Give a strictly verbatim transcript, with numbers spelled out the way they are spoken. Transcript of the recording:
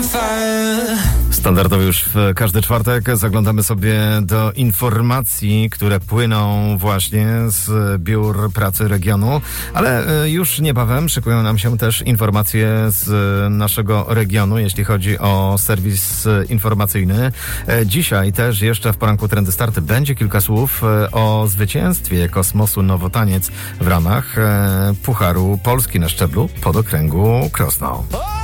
Standardowo już w każdy czwartek zaglądamy sobie do informacji, które płyną właśnie z biur pracy regionu, ale już niebawem szykują nam się też informacje z naszego regionu, jeśli chodzi o serwis informacyjny. Dzisiaj też jeszcze w poranku Trendy Start będzie kilka słów o zwycięstwie Kosmosu Nowotaniec w ramach Pucharu Polski na szczeblu podokręgu Krosno.